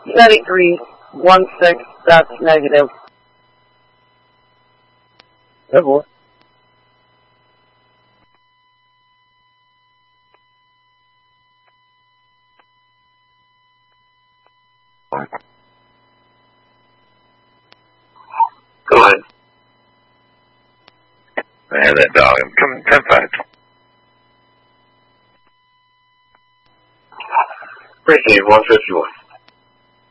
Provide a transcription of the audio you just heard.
7316, that's negative. Oh boy. Go ahead. I have that dog. I'm coming 10-5. Receive 151.